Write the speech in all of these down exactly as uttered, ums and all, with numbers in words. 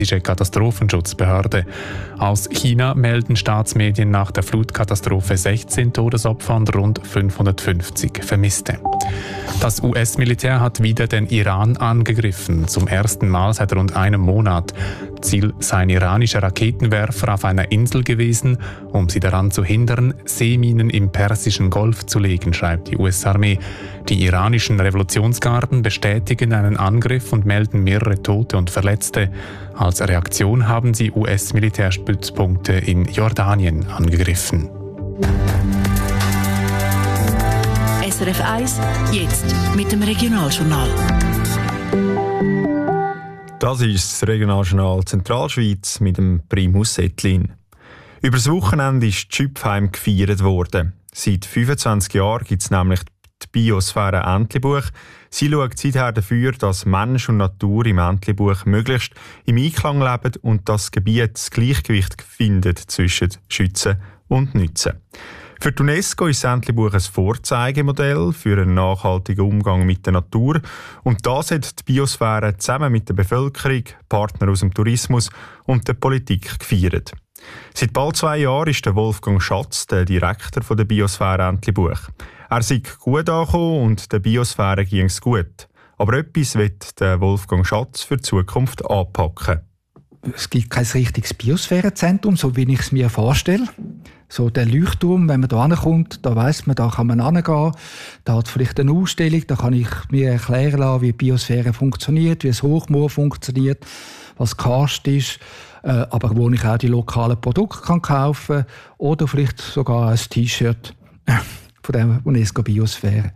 Katastrophenschutzbehörde. Aus China melden Staatsmedien nach der Flutkatastrophe sechzehn Todesopfer und rund fünfhundertfünfzig Vermisste. Das U S-Militär hat wieder den Iran angegriffen, zum ersten Mal seit rund einem Monat. Ziel seien iranische Raketenwerfer auf einer Insel gewesen, um sie daran zu hindern, Seeminen im Persischen Golf zu legen, schreibt die U S-Armee. Die iranischen Revolutionsgarden bestätigen einen Angriff und melden mehrere Tote und Verletzte. Als Reaktion haben sie U S-Militärstützpunkte in Jordanien angegriffen. S R F eins, jetzt mit dem Regionaljournal. Das ist das Regionaljournal Zentralschweiz mit dem Primus Ettlin. Über das Wochenende ist die Schüpfheim gefeiert worden. Seit fünfundzwanzig Jahren gibt es nämlich die Biosphäre Entlebuch. Sie schaut seither dafür, dass Mensch und Natur im Entlebuch möglichst im Einklang leben und das Gebiet das Gleichgewicht findet zwischen Schützen und Nützen. Für die UNESCO ist das Entlebuch ein Vorzeigemodell für einen nachhaltigen Umgang mit der Natur. Und das hat die Biosphäre zusammen mit der Bevölkerung, Partnern aus dem Tourismus und der Politik gefeiert. Seit bald zwei Jahren ist der Wolfgang Schatz der Direktor der Biosphäre Entlebuch. Er sei gut angekommen und der Biosphäre ging es gut. Aber etwas wird der Wolfgang Schatz für die Zukunft anpacken. Es gibt kein richtiges Biosphärenzentrum, so wie ich es mir vorstelle. So der Leuchtturm, wenn man da hinkommt, da weiss man, da kann man hingehen. Da hat vielleicht eine Ausstellung, da kann ich mir erklären lassen, wie die Biosphäre funktioniert, wie das Hochmoor funktioniert, was Karst ist, äh, aber wo ich auch die lokalen Produkte kann kaufen kann oder vielleicht sogar ein T-Shirt von der UNESCO Biosphäre.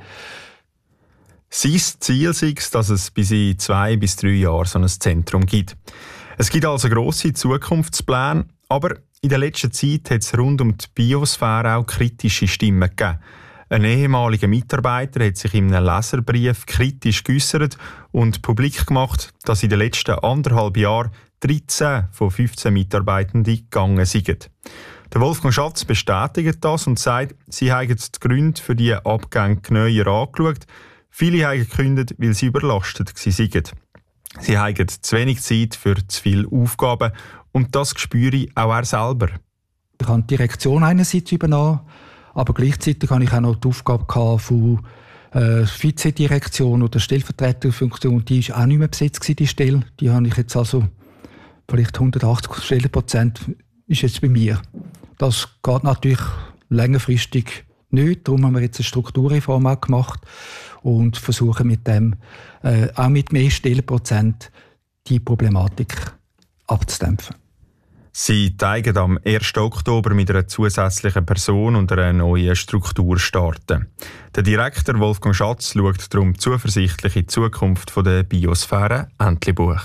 Sein Ziel ist, dass es bis in zwei bis drei Jahren so ein Zentrum gibt. Es gibt also grosse Zukunftspläne, aber in der letzten Zeit hat es rund um die Biosphäre auch kritische Stimmen gegeben. Ein ehemaliger Mitarbeiter hat sich in einem Leserbrief kritisch geäussert und publik gemacht, dass in den letzten anderthalb Jahren dreizehn von fünfzehn Mitarbeitenden gegangen sind. Der Wolfgang Schatz bestätigt das und sagt, sie haben die Gründe für die Abgänge genauer angeschaut. Viele haben gekündigt, weil sie überlastet waren. Sie haben zu wenig Zeit für zu viele Aufgaben und das spüre auch er selber. Ich habe die Direktion einerseits übernommen, aber gleichzeitig hatte ich auch noch die Aufgabe von äh, Vizedirektion oder Stellvertreterfunktion. Die war auch nicht mehr besetzt, die Stelle. Die habe ich jetzt also vielleicht hundertachtzig Stellenprozent ist jetzt bei mir. Das geht natürlich längerfristig nicht. Darum haben wir jetzt eine Strukturreform auch gemacht und versuchen mit dem, äh, auch mit mehr Stellenprozent, die Problematik abzudämpfen. Sie zeigen am ersten Oktober mit einer zusätzlichen Person und einer neuen Struktur starten. Der Direktor Wolfgang Schatz schaut darum zuversichtlich in die Zukunft der Biosphäre Entlebuch.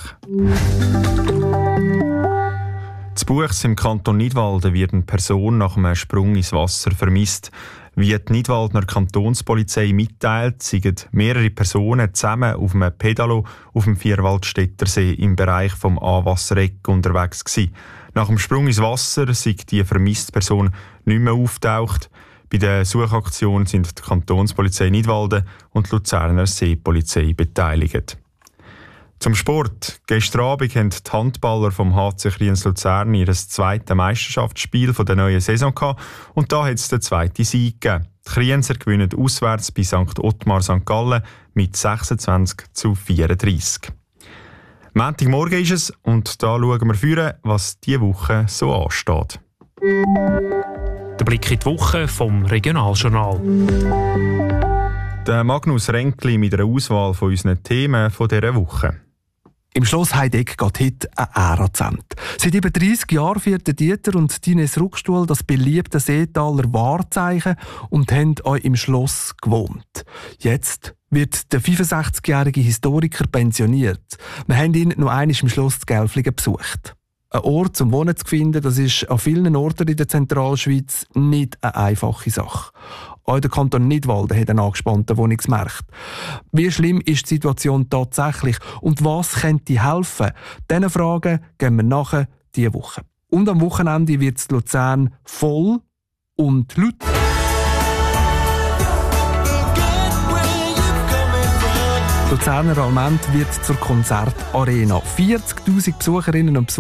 Zu Buchs im Kanton Nidwalden wird eine Person nach einem Sprung ins Wasser vermisst. Wie die Nidwaldner Kantonspolizei mitteilt, sind mehrere Personen zusammen auf einem Pedalo auf dem Vierwaldstättersee im Bereich vom Anwassereck unterwegs gewesen. Nach dem Sprung ins Wasser sei die vermisste Person nicht mehr auftaucht. Bei der Suchaktion sind die Kantonspolizei Nidwalden und die Luzerner Seepolizei beteiligt. Zum Sport. Gestern Abend haben die Handballer vom H C Kriens Luzern ihr zweites Meisterschaftsspiel der neuen Saison gehabt und da hat es den zweiten Sieg gegeben. Die Krienser gewinnen auswärts bei Sankt Ottmar Sankt Gallen mit sechsundzwanzig zu vierunddreissig. Montagmorgen ist es und da schauen wir vor, was diese Woche so ansteht. Der Blick in die Woche vom Regionaljournal. Der Magnus Renkli mit einer Auswahl von unseren Themen dieser Woche. Im Schloss Heideck geht heute eine Ära zu Ende. Seit über dreissig Jahren führten Dieter und Dines Ruckstuhl das beliebte Seetaler Wahrzeichen und haben euch im Schloss gewohnt. Jetzt wird der fünfundsechzigjährige Historiker pensioniert. Wir haben ihn noch einmal im Schloss zu Gelflingen besucht. Ein Ort zum Wohnen zu finden, das ist an vielen Orten in der Zentralschweiz nicht eine einfache Sache. Auch der Kanton Nidwalden hat einen angespannten Wohnungsmarkt. Wie schlimm ist die Situation tatsächlich und was könnte helfen? Diesen Fragen gehen wir nachher diese Woche. Und am Wochenende wird es Luzern voll und laut. Luzerner Allmend wird zur Konzertarena. vierzigtausend Besucherinnen und Besucher